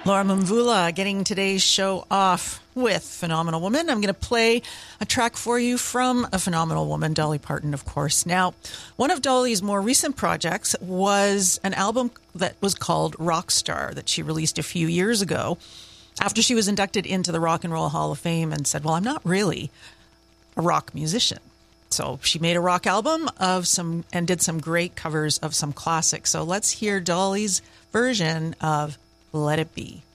Laura Mvula getting today's show off with Phenomenal Woman. I'm going to play a track for you from a phenomenal woman, Dolly Parton, of course. Now, one of Dolly's more recent projects was an album that was called Rockstar that she released a few years ago after she was inducted into the Rock and Roll Hall of Fame and said, well, I'm not really a rock musician. So she made a rock album and did some great covers of some classics. So let's hear Dolly's version of Let It Be.